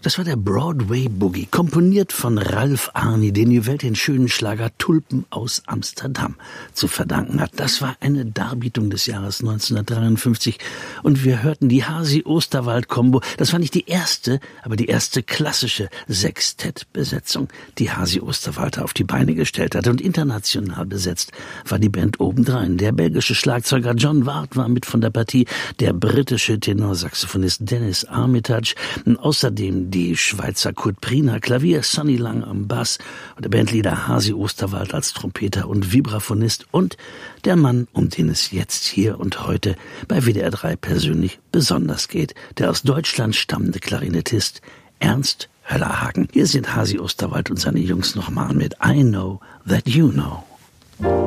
Das war der Broadway Boogie, komponiert von Ralph Arni, den die Welt den schönen Schlager Tulpen aus Amsterdam zu verdanken hat. Das war eine Darbietung des Jahres 1953 und wir hörten die Hasi-Osterwald-Kombo. Das war nicht die erste, aber die erste klassische Sextettbesetzung, die Hasi Osterwald auf die Beine gestellt hat. Und international besetzt war die Band obendrein. Der belgische Schlagzeuger John Ward war mit von der Partie, der britische Tenorsaxophonist Dennis Armitage, außerdem die Schweizer Kurt Prina, Klavier, Sonny Lang am Bass und der Bandleader Hasi Osterwald als Trompeter und Vibraphonist und der Mann, um den es jetzt hier und heute bei WDR 3 persönlich besonders geht, der aus Deutschland stammende Klarinettist Ernst Höllerhagen. Hier sind Hasi Osterwald und seine Jungs nochmal mit I Know That You Know.